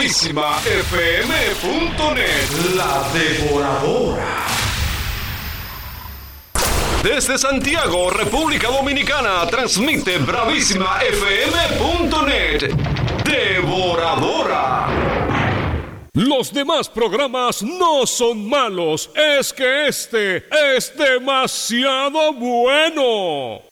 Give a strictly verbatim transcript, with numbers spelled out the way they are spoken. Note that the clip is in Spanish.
bravísima f m punto net. La Devoradora. Desde Santiago, República Dominicana, transmite bravísima f m punto net. Devoradora. Los demás programas no son malos, es que este es demasiado bueno.